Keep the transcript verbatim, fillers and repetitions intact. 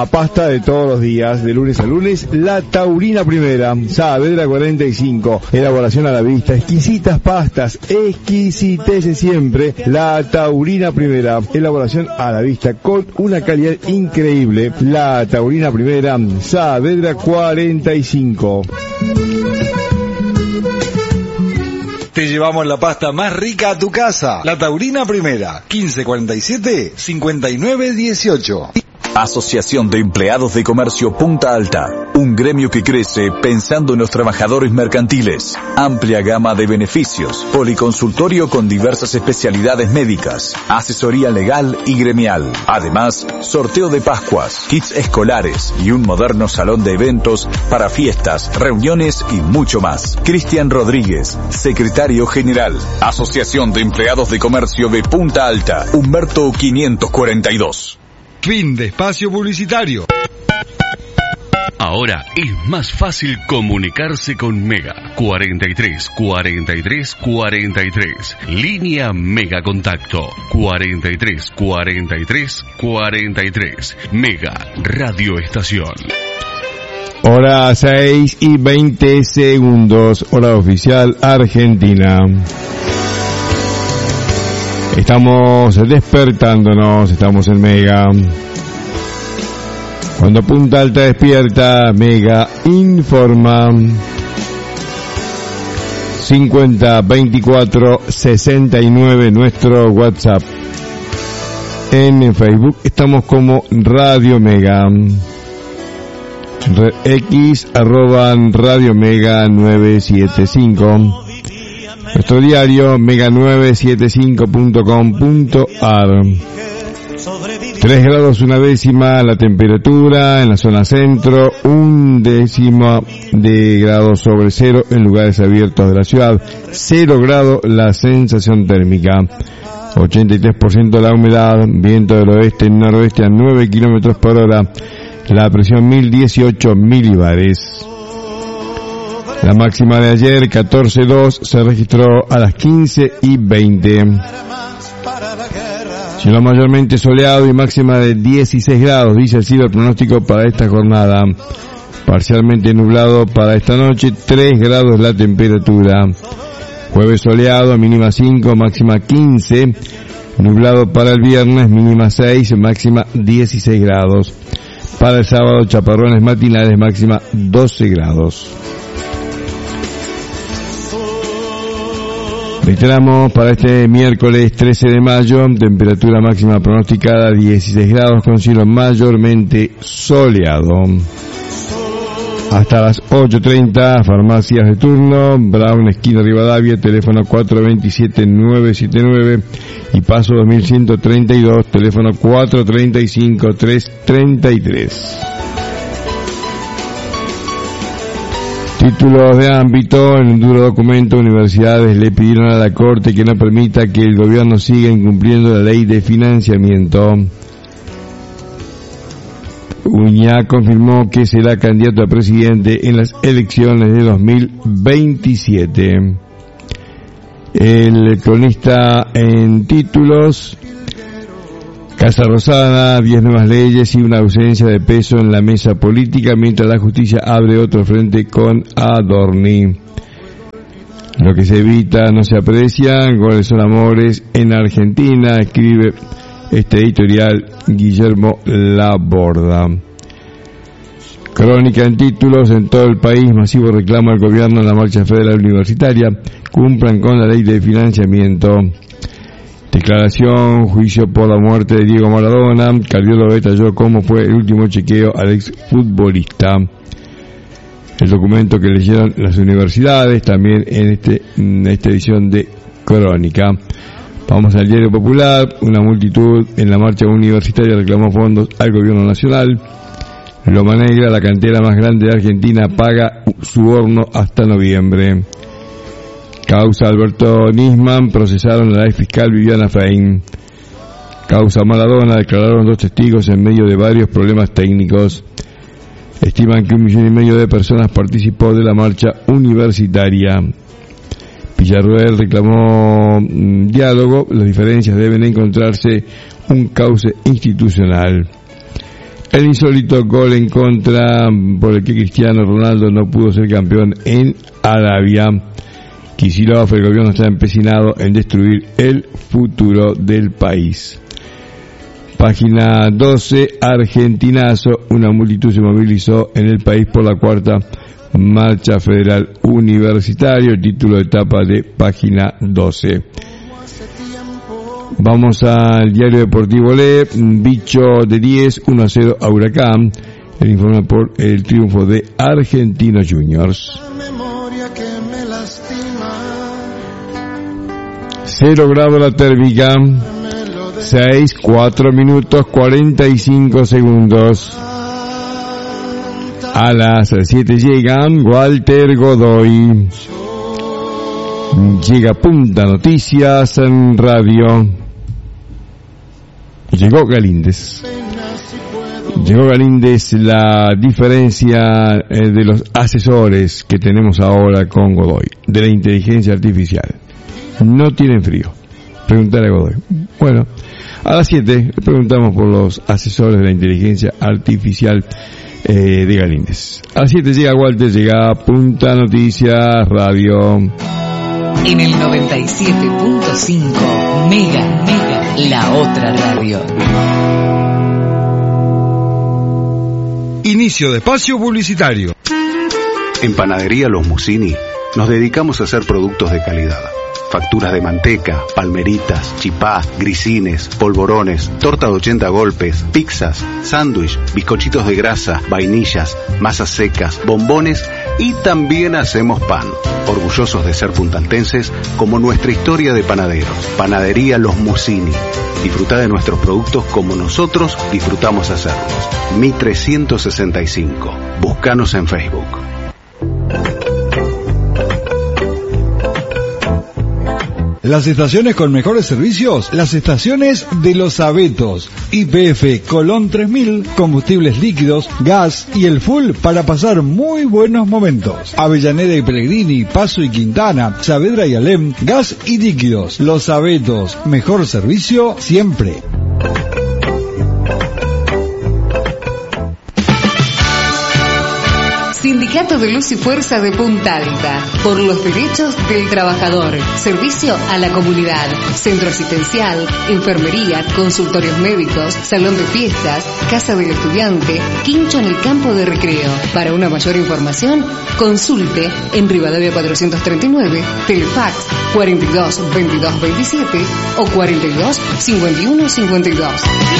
Pasta de todos los días, de lunes a lunes, la Taurina Primera, Saavedra cuarenta y cinco, elaboración a la vista, exquisitas pastas, exquisitece siempre, la Taurina Primera, elaboración a la vista con una calidad increíble, la Taurina Primera, Saavedra cuarenta y cinco. Te llevamos la pasta más rica a tu casa, la Taurina Primera, quince cuarenta y siete, cincuenta y nueve dieciocho. Asociación de Empleados de Comercio Punta Alta, un gremio que crece pensando en los trabajadores mercantiles. Amplia gama de beneficios, policonsultorio con diversas especialidades médicas, asesoría legal y gremial. Además, sorteo de Pascuas, kits escolares y un moderno salón de eventos para fiestas, reuniones y mucho más. Cristian Rodríguez, secretario general. Asociación de Empleados de Comercio de Punta Alta, Humberto quinientos cuarenta y dos. Fin de espacio publicitario. Ahora es más fácil comunicarse con Mega. cuarenta y tres, cuarenta y tres, cuarenta y tres. Línea Mega Contacto. cuarenta y tres, cuarenta y tres, cuarenta y tres. Mega Radio Estación. Hora seis y veinte segundos. Hora oficial Argentina. Estamos despertándonos, estamos en Mega. Cuando Punta Alta despierta, Mega informa. cincuenta veinticuatro sesenta y nueve nuestro WhatsApp. En Facebook estamos como Radio Mega. X arroba Radio Mega nueve siete cinco. Nuestro diario mega nueve siete cinco punto com punto a r. tres grados una décima la temperatura en la zona centro, un décimo de grado sobre cero en lugares abiertos de la ciudad, cero grado la sensación térmica, ochenta y tres por ciento la humedad, viento del oeste y noroeste a nueve kilómetros por hora, la presión mil dieciocho milibares. La máxima de ayer, catorce dos, se registró a las quince y veinte. Cielo mayormente soleado y máxima de dieciséis grados, dice el cielo pronóstico para esta jornada. Parcialmente nublado para esta noche, tres grados la temperatura. Jueves soleado, mínima cinco, máxima quince. Nublado para el viernes, mínima seis, máxima dieciséis grados. Para el sábado, chaparrones matinales, máxima doce grados. Reiteramos para este miércoles trece de mayo, temperatura máxima pronosticada dieciséis grados con cielo mayormente soleado. Hasta las ocho treinta, farmacias de turno, Brown, esquina Rivadavia, teléfono cuatro dos siete nueve siete nueve y paso dos mil ciento treinta y dos, teléfono cuatro tres cinco tres tres tres. Títulos de ámbito. En un duro documento, universidades le pidieron a la Corte que no permita que el gobierno siga incumpliendo la ley de financiamiento. Uña confirmó que será candidato a presidente en las elecciones de dos mil veintisiete. El cronista en títulos. Casa Rosada, diez nuevas leyes y una ausencia de peso en la mesa política, mientras la justicia abre otro frente con Adorni. Lo que se evita no se aprecia, goles son amores en Argentina, escribe este editorial Guillermo Laborda. Crónica en títulos. En todo el país, masivo reclamo al gobierno en la marcha federal universitaria, cumplan con la ley de financiamiento. Declaración, juicio por la muerte de Diego Maradona. Cardiólogo detalló cómo fue el último chequeo al exfutbolista. El documento que leyeron las universidades, también en, este, en esta edición de Crónica. Vamos al Diario Popular. Una multitud en la marcha universitaria reclamó fondos al gobierno nacional. Loma Negra, la cantera más grande de Argentina, paga su horno hasta noviembre. Causa Alberto Nisman, procesaron a la ex fiscal Viviana Fein. Causa Maradona, declararon dos testigos en medio de varios problemas técnicos. Estiman que un millón y medio de personas participó de la marcha universitaria. Villarruel reclamó un diálogo, las diferencias deben encontrarse un cauce institucional. El insólito gol en contra por el que Cristiano Ronaldo no pudo ser campeón en Arabia. Kicillof, el gobierno está empecinado en destruir el futuro del país. Página doce, Argentinazo, una multitud se movilizó en el país por la cuarta marcha federal universitaria, el título de etapa de página doce. Vamos al diario deportivo Le, Bicho de diez, uno a cero a Huracán, el informe por el triunfo de Argentinos Juniors. Cero grado la térmica, seis, cuatro minutos, cuarenta y cinco segundos. A las siete llegan Walter Godoy. Llega Punta Noticias en radio. Llegó Galíndez. Llegó Galíndez, la diferencia eh, de los asesores que tenemos ahora con Godoy, de la inteligencia artificial. No tienen frío. Preguntar a Godoy. Bueno, a las siete le preguntamos por los asesores de la inteligencia artificial eh, de Galíndez. A las siete llega Walter, llega Punta Noticias Radio. En el noventa y siete punto cinco, Mega, Mega, la otra radio. Inicio de espacio publicitario. En Panadería Los Musini nos dedicamos a hacer productos de calidad. Facturas de manteca, palmeritas, chipá, grisines, polvorones, torta de ochenta golpes, pizzas, sándwich, bizcochitos de grasa, vainillas, masas secas, bombones y también hacemos pan. Orgullosos de ser puntaltenses como nuestra historia de panaderos. Panadería Los Musini. Disfruta de nuestros productos como nosotros disfrutamos hacerlos. Mi trescientos sesenta y cinco. Búscanos en Facebook. Las estaciones con mejores servicios, las estaciones de Los Abetos. Y P F Colón tres mil, combustibles líquidos, gas y el full para pasar muy buenos momentos. Avellaneda y Pellegrini, Paso y Quintana, Saavedra y Alem, gas y líquidos. Los Abetos, mejor servicio siempre. Sindicato de Luz y Fuerza de Punta Alta, por los derechos del trabajador, servicio a la comunidad, centro asistencial, enfermería, consultorios médicos, salón de fiestas, casa del estudiante, quincho en el campo de recreo. Para una mayor información, consulte en Rivadavia cuatrocientos treinta y nueve, Telefax cuarenta y dos veintidós veintisiete o cuarenta y dos cincuenta y uno cincuenta y dos.